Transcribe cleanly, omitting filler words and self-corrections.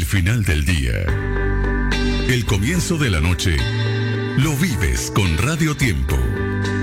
final del día. El comienzo de la noche lo vives con Radio Tiempo.